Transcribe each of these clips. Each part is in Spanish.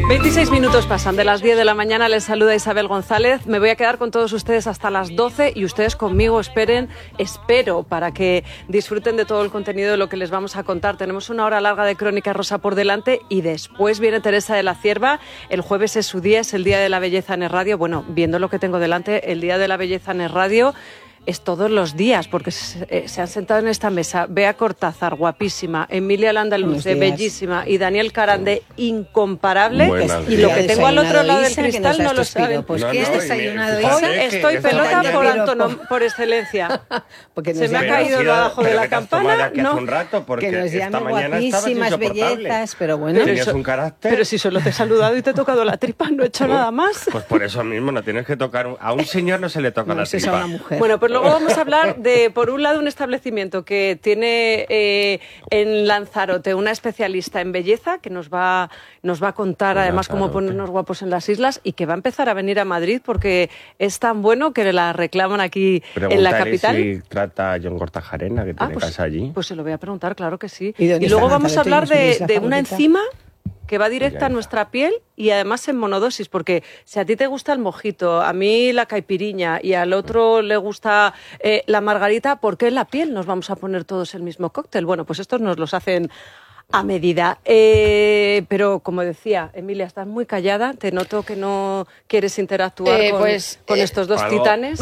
26 minutos pasan de las 10 de la mañana, les saluda Isabel González. Me voy a quedar con todos ustedes hasta las 12 y ustedes conmigo espero para que disfruten de todo el contenido de lo que les vamos a contar. Tenemos una hora larga de Crónica Rosa por delante y después viene Teresa de la Cierva. El jueves es su día, es el Día de la Belleza en Es Radio. Bueno, viendo lo que tengo delante, el Día de la Belleza en Es Radio es todos los días, porque se han sentado en esta mesa Bea Cortázar, guapísima, Emilia Landaluce, bellísima, y Daniel Carande, incomparable. Y lo que tengo al otro lado del cristal no lo saben. Pues ¿qué has desayunado, Isa? Hoy estoy pelota por excelencia. Porque se me ha caído debajo de la campana. No. Un rato porque que nos esta llame mañana guapísimas, bellezas, pero bueno. Tenías un carácter. Pero si solo te he saludado y te he tocado la tripa, no he hecho nada más. Pues por eso mismo no tienes que tocar. A un señor no se le toca la tripa. A una mujer. Bueno, pues luego vamos a hablar de, por un lado, un establecimiento que tiene en Lanzarote una especialista en belleza que nos va a contar además cómo ponernos guapos en las islas y que va a empezar a venir a Madrid porque es tan bueno que la reclaman aquí en la capital. Si trata a John Cortajarena, que tiene casa allí. Pues se lo voy a preguntar, claro que sí. Y luego vamos a hablar de una enzima que va directa ya, a nuestra piel y además en monodosis, porque si a ti te gusta el mojito, a mí la caipiriña y al otro le gusta la margarita, ¿por qué en la piel nos vamos a poner todos el mismo cóctel? Bueno, pues estos nos los hacen a medida. Pero como decía, Emilia, estás muy callada, te noto que no quieres interactuar con estos dos titanes.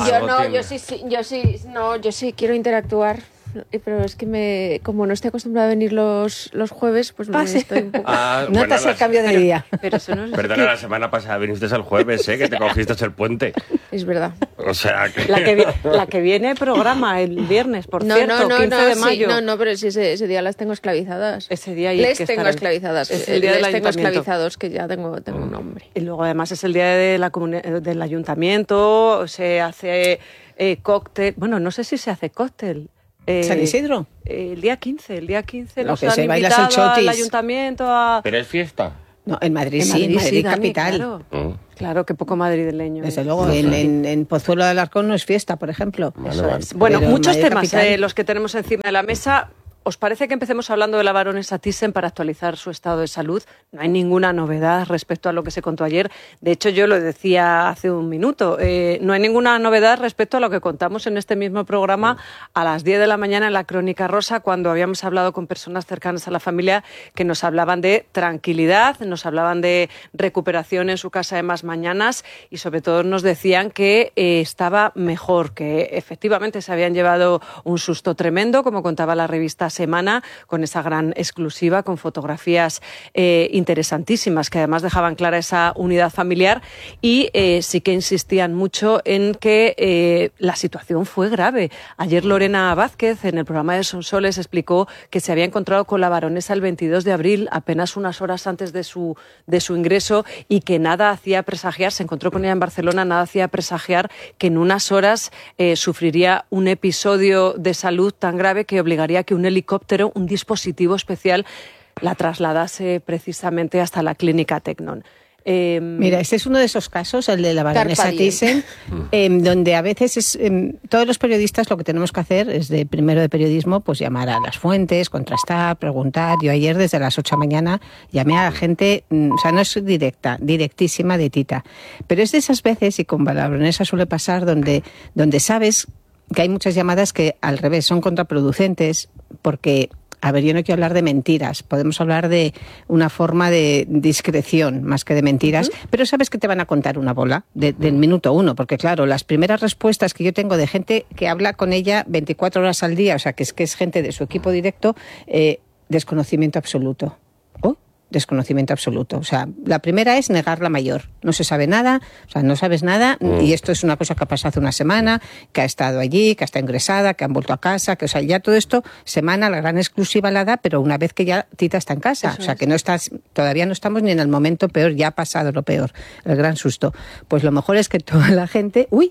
Yo sí quiero interactuar. Pero es que como no estoy acostumbrada a venir los jueves, pues me estoy un poco... Notas el cambio de día. Pero eso no es... Perdona, la semana pasada viniste el jueves, que te cogiste el puente. Es verdad. O sea que... La que viene programa el viernes, por cierto, 15 de mayo. No, pero si ese día las tengo esclavizadas. Ese día les tengo esclavizadas. Es el día del tengo ayuntamiento. Esclavizados, que ya tengo un nombre. Y luego además es el día de del ayuntamiento, se hace cóctel... Bueno, no sé si se hace cóctel. ¿San Isidro? El día 15 nos que han se baila el invitado chotis. al ayuntamiento a... ¿Pero es fiesta? No, en Madrid sí, en Madrid capital. Claro. Claro, que poco madrileño. Desde luego, en Pozuelo de Alarcón no es fiesta, por ejemplo. Eso es. Bueno, pero muchos temas capital... los que tenemos encima de la mesa. ¿Os parece que empecemos hablando de la baronesa Thyssen para actualizar su estado de salud? No hay ninguna novedad respecto a lo que se contó ayer. De hecho, yo lo decía hace un minuto. No hay ninguna novedad respecto a lo que contamos en este mismo programa a las 10 de la mañana en la Crónica Rosa, cuando habíamos hablado con personas cercanas a la familia que nos hablaban de tranquilidad, nos hablaban de recuperación en su casa de más mañanas y sobre todo nos decían que estaba mejor, que efectivamente se habían llevado un susto tremendo, como contaba la revista Semana, con esa gran exclusiva, con fotografías interesantísimas que además dejaban clara esa unidad familiar y sí que insistían mucho en que la situación fue grave. Ayer Lorena Vázquez en el programa de Sonsoles explicó que se había encontrado con la baronesa el 22 de abril, apenas unas horas antes de su ingreso, y que nada hacía presagiar, se encontró con ella en Barcelona, nada hacía presagiar que en unas horas sufriría un episodio de salud tan grave que obligaría a que un helicóptero, un dispositivo especial, la trasladase precisamente hasta la clínica Tecnon. Mira, este es uno de esos casos, el de la baronesa Thyssen, donde a veces todos los periodistas lo que tenemos que hacer es primero de periodismo, pues llamar a las fuentes, contrastar, preguntar. Yo ayer desde las 8 de la mañana llamé a la gente, o sea, no es directísima de Tita, pero es de esas veces, y con la baronesa suele pasar, donde sabes que hay muchas llamadas que al revés son contraproducentes porque... A ver, yo no quiero hablar de mentiras, podemos hablar de una forma de discreción más que de mentiras, pero sabes que te van a contar una bola del minuto uno, porque claro, las primeras respuestas que yo tengo de gente que habla con ella 24 horas al día, o sea, que es gente de su equipo directo, desconocimiento absoluto. Desconocimiento absoluto. O sea, la primera es negar la mayor. No se sabe nada, o sea, no sabes nada, y esto es una cosa que ha pasado hace una semana, que ha estado allí, que ha estado ingresada, que han vuelto a casa, que, o sea, ya todo esto, semana, la gran exclusiva la da, pero una vez que ya Tita está en casa. Eso o sea, que todavía no estamos ni en el momento peor, ya ha pasado lo peor, el gran susto. Pues lo mejor es que toda la gente,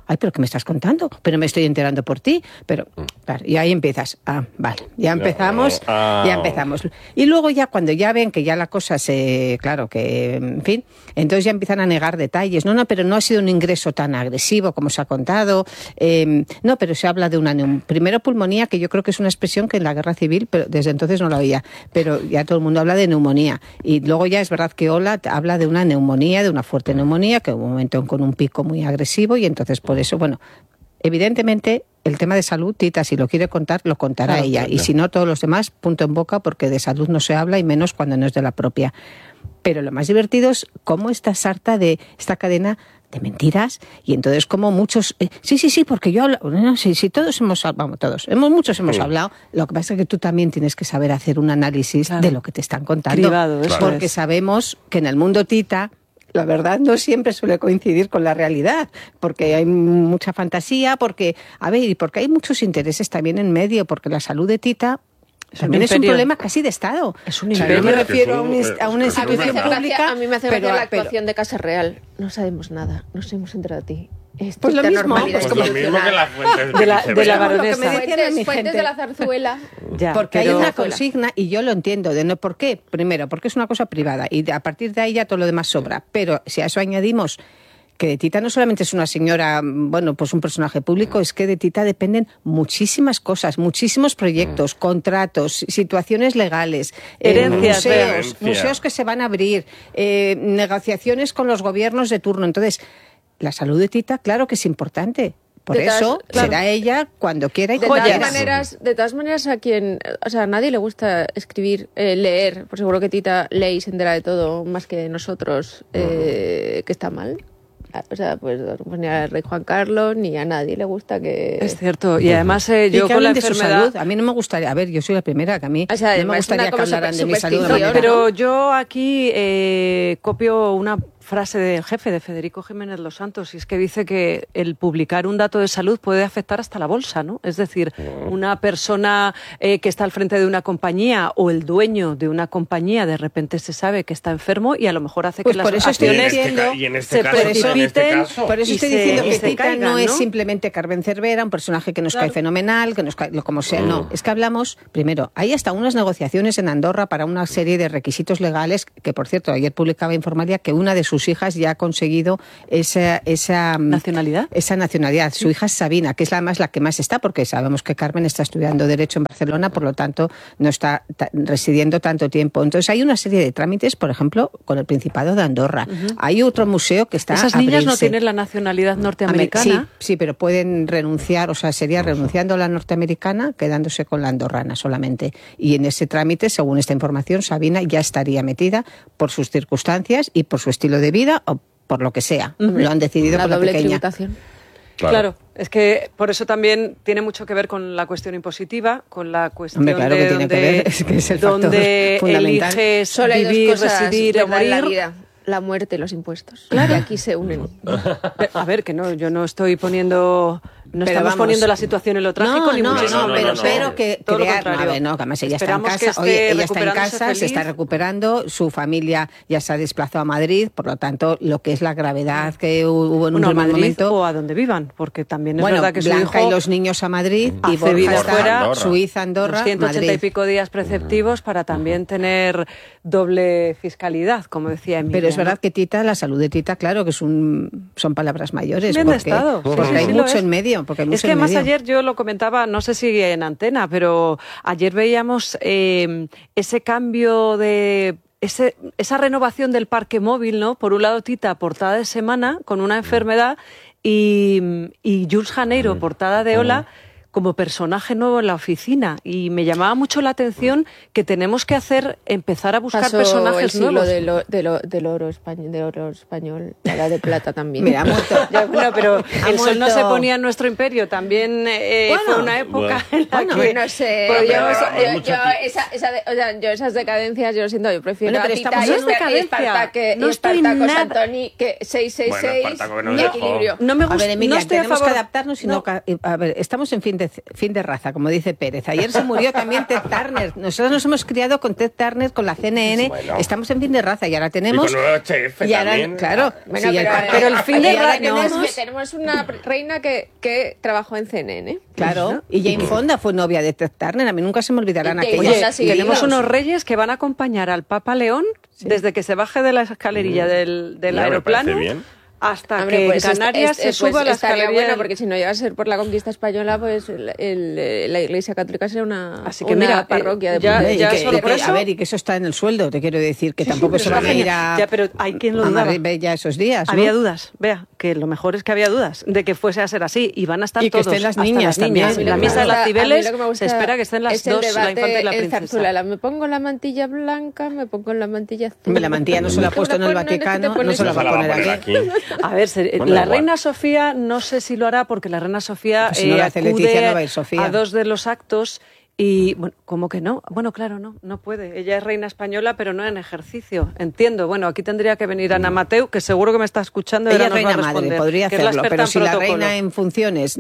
Ay, ¿pero qué me estás contando? Pero me estoy enterando por ti. Pero, claro, y ahí empiezas. Vale, ya empezamos. Y luego ya cuando ya ven que ya la cosa claro, que, en fin, entonces ya empiezan a negar detalles. No, pero no ha sido un ingreso tan agresivo como se ha contado. No, pero se habla de primero pulmonía, que yo creo que es una expresión que en la guerra civil, pero desde entonces no la oía, pero ya todo el mundo habla de neumonía. Y luego ya es verdad que Ola habla de una neumonía, de una fuerte neumonía, que hubo un momento con un pico muy agresivo, y entonces por eso, bueno, evidentemente el tema de salud, Tita, si lo quiere contar, lo contará ella. Claro. Y si no, todos los demás, punto en boca, porque de salud no se habla, y menos cuando no es de la propia. Pero lo más divertido es cómo esta sarta de esta cadena de mentiras, y entonces como muchos sí, porque yo hablo, no, sí, todos hemos hablado. Lo que pasa es que tú también tienes que saber hacer un análisis de lo que te están contando, cribado, porque sabemos que en el mundo Tita la verdad no siempre suele coincidir con la realidad, porque hay mucha fantasía, porque hay muchos intereses también en medio, porque la salud de Tita también es un problema casi de Estado. Es un imperio. Yo me refiero a una institución pública. A mí me hace gracia la actuación de Casa Real. No sabemos nada, nos hemos enterado de ti. Pues lo mismo, que las fuentes de la baronesa. Fuentes de la zarzuela. Ya, porque hay una consigna, y yo lo entiendo, ¿por qué? Primero, porque es una cosa privada, y a partir de ahí ya todo lo demás sobra. Pero si a eso añadimos que de Tita no solamente es una señora, pues un personaje público, es que de Tita dependen muchísimas cosas, muchísimos proyectos, contratos, situaciones legales, museos que se van a abrir, negociaciones con los gobiernos de turno. Entonces, la salud de Tita, claro que es importante. Por eso será ella cuando quiera y como quiera. De todas maneras, a nadie le gusta escribir, leer, por seguro que Tita lee y se entera de todo más que nosotros, que está mal. Pues ni al rey Juan Carlos ni a nadie le gusta que... Es cierto, y además yo con la enfermedad... A mí no me gustaría, yo soy la primera, que a mí no me gustaría que hablaran de mi salud. Pero yo aquí copio una frase del jefe de Federico Jiménez Los Santos, y es que dice que el publicar un dato de salud puede afectar hasta la bolsa, ¿no? Es decir, una persona que está al frente de una compañía, o el dueño de una compañía, de repente se sabe que está enfermo y a lo mejor hace que las acciones se precipiten. Por eso estoy diciendo que Tita no es simplemente Carmen Cervera, un personaje que nos cae fenomenal, que nos cae como sea, no. Es que hablamos, primero, hay hasta unas negociaciones en Andorra para una serie de requisitos legales, que por cierto, ayer publicaba Informalia que una de sus hijas ya ha conseguido esa nacionalidad. Esa nacionalidad. Su hija es Sabina, que es la que más está, porque sabemos que Carmen está estudiando Derecho en Barcelona, por lo tanto no está residiendo tanto tiempo. Entonces hay una serie de trámites, por ejemplo, con el Principado de Andorra. Hay otro museo que está ¿Esas niñas no tienen la nacionalidad norteamericana? Sí, pero pueden renunciar, sería renunciando a la norteamericana, quedándose con la andorrana solamente. Y en ese trámite, según esta información, Sabina ya estaría metida por sus circunstancias y por su estilo de vida o por lo que sea. Lo han decidido por la doble pequeña. Tributación. Claro, es que por eso también tiene mucho que ver con la cuestión impositiva, con la cuestión que tiene que ver, es que es el donde eliges solo hay vivir, dos cosas residir o morir. La vida. La muerte y los impuestos. Claro. Y aquí se unen. A ver, que no, yo no estoy poniendo... No estamos poniendo la situación en lo trágico, ni muchísimo menos. Pero que todo crear, lo contrario. que además ella está en casa, ella está en casa, se está recuperando, su familia ya se ha desplazado a Madrid, por lo tanto, lo que es la gravedad que hubo en un primer momento... o a donde vivan, porque también es verdad que su Blanca hijo y los niños a Madrid, y Borja vida está fuera, Suiza, Andorra, 180 Madrid. y pico días preceptivos para también tener doble fiscalidad, como decía Emilia. Pero es verdad que Tita, la salud de Tita, claro que son palabras mayores. Bien de Estado. Porque hay mucho en medio. Es que además ayer yo lo comentaba, no sé si en antena, pero ayer veíamos ese cambio de... esa renovación del parque móvil, ¿no? Por un lado, Tita, portada de semana, con una enfermedad, y Jules Janeiro, portada de Ola, como personaje nuevo en la oficina, y me llamaba mucho la atención que tenemos que empezar a buscar personajes nuevos. Del oro español, la edad de plata también. Mira, ha muerto. Bueno, pero el sol no se ponía en nuestro imperio, también fue una época en la que no sé, yo esas decadencias, yo lo siento, yo prefiero a Tita y Espartaco Santoni, que 666 y equilibrio. A ver, Emilia, tenemos que adaptarnos, estamos en fin de fin de raza, como dice Pérez. Ayer se murió también Ted Turner. Nosotros nos hemos criado con Ted Turner, con la CNN. Bueno. Estamos en fin de raza y ahora tenemos... Y con UHF y ahora, también. claro. Bueno, sí, pero el fin de y ahora raza... tenemos una reina que trabajó en CNN. Claro, y Jane Fonda fue novia de Ted Turner. A mí nunca se me olvidarán Y Jane aquellas. Fonda Oye, sigue tenemos vivos. unos reyes que van a acompañar al Papa León desde que se baje de la escalerilla del Ya, me aeroplano parece bien. hasta Hombre, que pues Canarias se suba a la estaría escalerilla. bueno, porque si no llega a ser por la conquista española, pues la Iglesia Católica sería Así que una mira, parroquia de ya- pueblo. Y ya que- solo y por que- eso- A ver, y que eso está en el sueldo, te quiero decir, que tampoco se van a ir a... Ya, pero hay quien lo a dudaba. Marbella esos días, ¿no? Había dudas, vea, que lo mejor es que había dudas de que fuese a ser así y van a estar Y que todos. estén las hasta niñas las niñas. también. En la misa de las Cibeles A mí lo que me gusta se espera que estén las es el dos, la debate infanta y la en princesa. Zarzuela. Me pongo la mantilla blanca, me pongo la mantilla azul. Hombre, la mantilla no se la ha puesto en el Te pones- Vaticano, te no se la pones- va a poner aquí. A ver, Bueno, la igual. reina Sofía no sé si lo hará porque la reina Sofía Pues si no lo hace Leticia, acude no va a ir Sofía. a 2 de los actos y, bueno, ¿cómo que no? Bueno, claro, no puede. Ella es reina española, pero no en ejercicio. Entiendo. Bueno, aquí tendría que venir Ana Mateu, que seguro que me está escuchando. y Ella ahora es nos va a reina madre, responder, podría que es la hacerlo, experta pero en si la protocolo. reina en funciones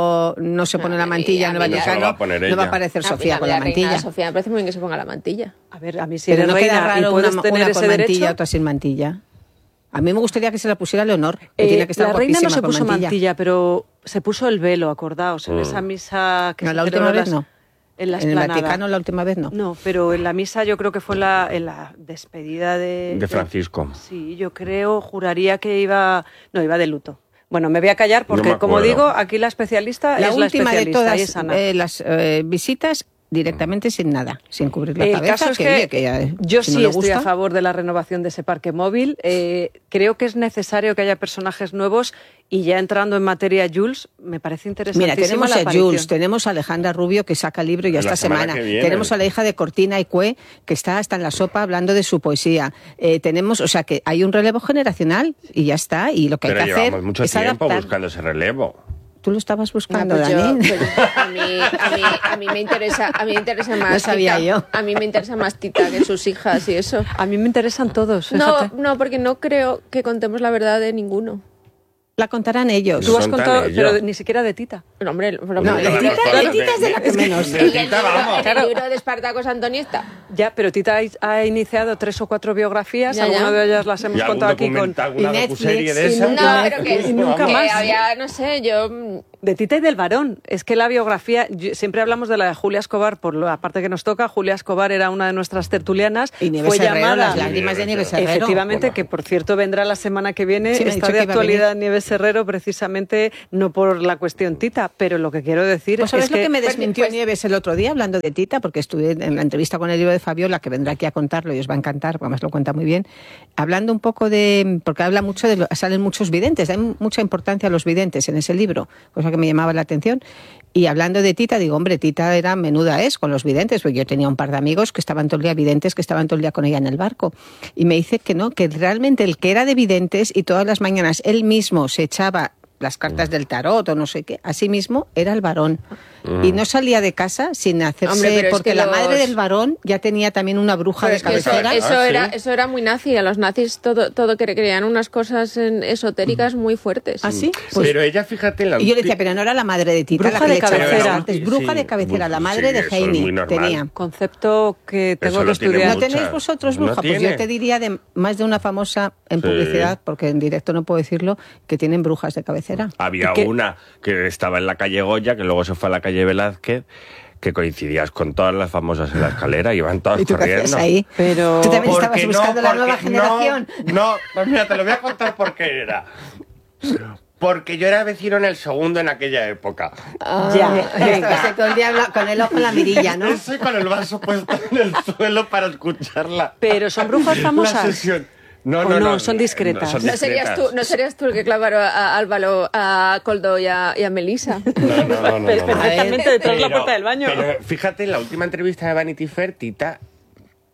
no se pone la mantilla en el a mí la- Vaticano, No se la va a poner no va a ella. aparecer A mí Sofía con la reina mantilla. Sofía me parece muy bien que se ponga la mantilla. A ver, a mí si Pero eres no queda reina y raro puedes una tener con ese mantilla, derecho... otra sin mantilla. A mí me gustaría que se la pusiera Leonor, que tiene que estar la reina no guapísima se con puso mantilla. mantilla, pero se puso el velo, acordaos, en esa misa que No, se la última celebró vez no. En la En el explanada. Vaticano la última vez no. No, pero en la misa yo creo que fue en la despedida De Francisco. Sí, yo creo, juraría que iba de luto. Bueno, me voy a callar porque, No me como acuerdo. digo, aquí la especialista La es la última de especialista y es todas Ana. las visitas directamente sin nada, sin cubrir la El cabeza. caso es oye, que ya, yo si no sí le estoy a gusta. favor de la renovación de ese parque móvil. Creo que es necesario que haya personajes nuevos y ya entrando en materia, Jules, me parece interesantísima Mira, tenemos la a aparición. Jules, tenemos a Alejandra Rubio que saca libro ya La esta semana semana. que viene. Tenemos a la hija de Cortina Icue que está hasta en la sopa hablando de su poesía. Tenemos, o sea, que hay un relevo generacional y ya está. Y lo que Pero hay que hacer llevamos mucho es tiempo adaptar. buscando ese relevo. Tú lo estabas buscando, Pues Dani. a mí me interesa más No sabía Tita. yo. A mí me interesa más Tita que sus hijas y eso. A mí me interesan todos, No, fíjate. no, porque no creo que contemos la verdad de ninguno. La contarán ellos. Tú has Son tan contado, ellos. pero ni siquiera de Tita. No, hombre, No, Nunca de la Tita- hemos de Tita es de la que menos. De Tita, vamos. En el libro de Espartacos Antonieta. Ya, pero Tita ha iniciado 3 o 4 biografías, Ya, ya. algunas de ellas las hemos ¿Y algún contado aquí con... documental, alguna y Netflix, docuserie de y esa? No, pero que Y nunca que más. había, no sé, yo De Tita y del varón. Es que la biografía, siempre hablamos de la de Julia Escobar, por la parte que nos toca. Julia Escobar era una de nuestras tertulianas. Y Nieves fue Herrero, llamada. las lágrimas de Nieves Herrero. Efectivamente, Bueno. que por cierto vendrá la semana que viene. Sí, me ha Está dicho de que iba a actualidad venir. Nieves Herrero, precisamente no por la cuestión Tita, pero lo que quiero decir Pues ¿sabes es lo que me pues, desmintió pues- Nieves el otro día hablando de Tita? Porque estuve en la entrevista con el libro de Fabiola, que vendrá aquí a contarlo y os va a encantar, porque además lo cuenta muy bien, hablando un poco de... porque habla mucho salen muchos videntes, hay mucha importancia a los videntes en ese libro, cosa que me llamaba la atención. Y hablando de Tita, digo, hombre, Tita era menuda con los videntes, porque yo tenía un par de amigos que estaban todo el día videntes, que estaban todo el día con ella en el barco. Y me dice que no, que realmente el que era de videntes y todas las mañanas él mismo se echaba las cartas del tarot o no sé qué, así mismo era el varón. Y no salía de casa sin hacerse, Hombre, pero es porque que la los- madre del varón ya tenía también una bruja Pero de es que eso, cabecera. Ah, sí. eso era muy nazi. A los nazis todo creían unas cosas esotéricas muy fuertes. ¿Ah, sí? Pues- Pero ella, fíjate, la y yo le decía, pero no era la madre de Tita, Bruja la que de le echaba las cabecera. cartas. Sí, Bruja de cabecera, la madre sí, de eso es Heini muy normal. tenía. concepto que tengo Eso que lo tiene estudiar. ¿No mucha. tenéis vosotros ¿No bruja? Pues tiene? yo te diría de más de una famosa en Sí. publicidad, porque en directo no puedo decirlo, que tienen brujas de cabecera. Había ¿Y qué? una que estaba en la calle Goya, que luego se fue a la calle Velázquez, que coincidías con todas las famosas en la escalera, iban todas ¿Y tú qué corriendo. hacías ahí? Pero- ¿Tú también Porque estabas buscando la nueva generación? No, pues mira, te lo voy a contar por qué era. Porque yo era vecino en el segundo en aquella época. Ya, venga. Todo el día habla con el ojo en la mirilla, ¿no? Estoy con el vaso puesto en el suelo para escucharla. Pero son brujas La famosas. sesión. No, ¿O no, no? no. Son discretas. son No serías discretas. tú el que clavaron a Álvaro, a Coldo y a Melissa. No. Perfectamente, detrás de la puerta del baño. Pero fíjate, en la última entrevista de Vanity Fair, Tita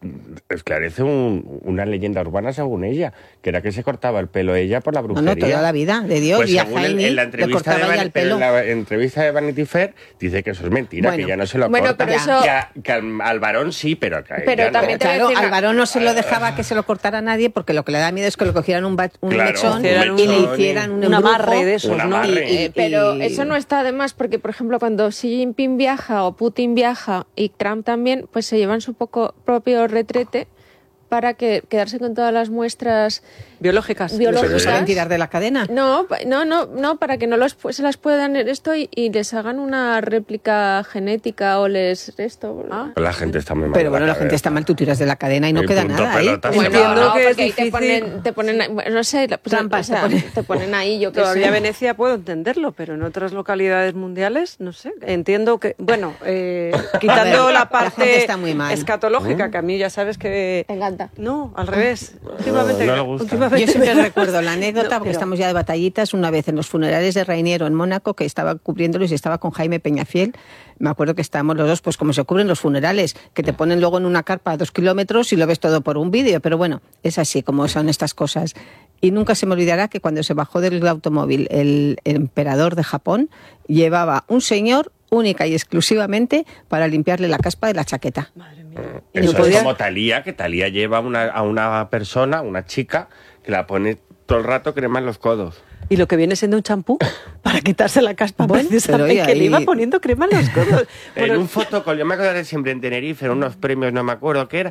esclarece una leyenda urbana según ella, que era que se cortaba el pelo ella por la brujería. No, toda la vida, de Dios. Pues y a según Jaime en la le entrevista cortaba ya el pelo. en la entrevista de Vanity Fair dice que eso es mentira, Bueno. que ya no se lo Bueno, corta. pero eso- Que al varón sí, pero que a Pero ella también no. te voy a Claro, decir al una- varón no se lo dejaba que se lo cortara a nadie porque lo que le da miedo es que le cogieran un Claro, mechón un y le mechón hicieran un amarre embrujo. de esos, Un ¿no? amarre. Pero eso no está de más porque, por ejemplo, cuando Xi Jinping viaja o Putin viaja y Trump también, pues se llevan su propio retrete para quedarse con todas las muestras Biológicas. biológicas. ¿Se pueden tirar de la cadena? No, para que no se las puedan esto y les hagan una réplica genética o esto. Ah. La gente está muy mal. Pero de bueno, la cabeza. gente está mal, tú tiras de la cadena y no El queda punto nada, ¿eh? pelota se Bueno, va. Entiendo no, que es porque ahí difícil. te ponen, no sé, Trampas, te ponen ahí, yo qué Todavía sé. Venecia puedo entenderlo, pero en otras localidades mundiales, no sé. Entiendo que, bueno, quitando A ver, la la parte gente está muy mal. escatológica, que a mí ya sabes que... Te encanta. No, al revés. Últimamente, no le gusta. últimamente Yo siempre me- recuerdo la anécdota, No, porque pero- estamos ya de batallitas, una vez en los funerales de Rainiero en Mónaco, que estaba cubriéndolos y estaba con Jaime Peñafiel. Me acuerdo que estábamos los dos, pues como se cubren los funerales, que te ponen luego en una carpa a 2 kilómetros y lo ves todo por un vídeo. Pero bueno, es así como son estas cosas. Y nunca se me olvidará que cuando se bajó del automóvil el emperador de Japón, llevaba un señor única y exclusivamente para limpiarle la caspa de la chaqueta. Madre mía. Y Eso no podía- es como Thalía, que Thalía lleva a una persona, una chica, que la pone todo el rato crema en los codos. Y lo que viene siendo un champú para quitarse la caspa, Bueno, precisamente, pero oye, que le iba ahí- poniendo crema en los codos. En Bueno, un fotocall, yo me acuerdo siempre en Tenerife, en unos premios, no me acuerdo qué era,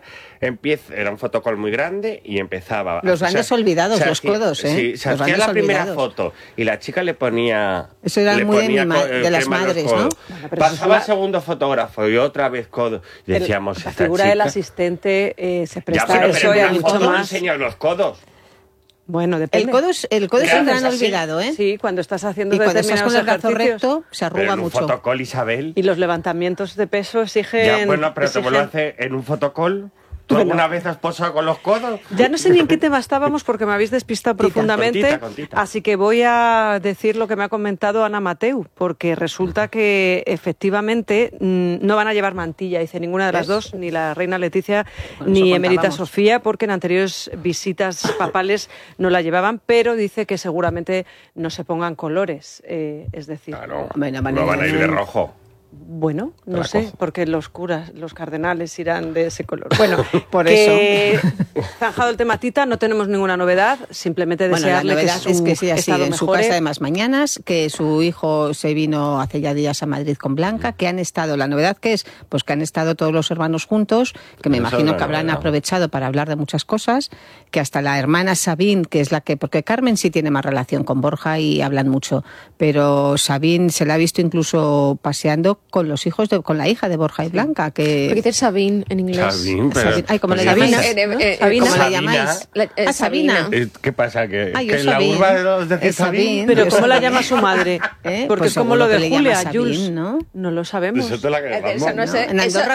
era un fotocall muy grande y empezaba... Los grandes olvidados, los codos, ¿eh? Sí, se Los hacía grandes la primera olvidados. foto y la chica le ponía... Eso era le muy de ponía mi de las crema en los madres, ¿no? codos. Bueno, pero eso Pasaba es el segundo fotógrafo y otra vez codo. Y decíamos, la esta figura chica... del asistente se Ya, presta pero, a eso y en a una mucho foto más. enseñas los codos. Bueno, depende. El codo es ¿Qué un gran haces así? olvidado, ¿eh? Sí, cuando estás haciendo Y cuando estás determinados con el brazo ejercicios. recto, se Pero arruga en un mucho. fotocall, Isabel... Y los levantamientos de peso exigen... Ya, bueno, pero te vuelvo a exigen- hacer en un fotocall. ¿Tú Bueno. alguna vez has posado con los codos? Ya no sé ni en qué tema estábamos porque me habéis despistado profundamente. Contita. Así que voy a decir lo que me ha comentado Ana Mateu, porque resulta que efectivamente no van a llevar mantilla, dice ninguna de las dos, ni la reina Leticia Bueno, ni eso Emérita contábamos. Sofía, porque en anteriores visitas papales no la llevaban, pero dice que seguramente no se pongan colores. Es decir, Claro, Bueno, no van a ir de rojo. bueno, no la sé, cojo. porque los curas, los cardenales irán de ese color. Bueno, Por que, zanjado el tema Tita, no tenemos ninguna novedad, simplemente Bueno, la desearle novedad que es su que sí, así, estado en su mejore. casa de más mañanas, que su hijo se vino hace ya días a Madrid con Blanca, que han estado, la novedad que es, pues que han estado todos los hermanos juntos, que me Esa es imagino la que habrán novedad. aprovechado para hablar de muchas cosas, que hasta la hermana Sabine, que es la que, porque Carmen sí tiene más relación con Borja y hablan mucho, pero Sabine se la ha visto incluso paseando con los hijos con la hija de Borja y Blanca, que... Porque dice Sabine en inglés. Sabine, pero... Sabine. Ay, ¿cómo le pero llamáis? dices- ¿Cómo Sabina. le llamáis? La- Sabina. ¿Qué pasa? ¿Que, Ay, que yo en la Sabine. urba de los decir Es Sabine. Sabine? Pero Yo ¿cómo la Sabine. llama su madre? ¿Eh? Porque Pues es como lo seguro de que le llama Julia, Sabine, Jules. ¿no? No lo sabemos. Eso te la que Eso no sé. En Eso, Andorra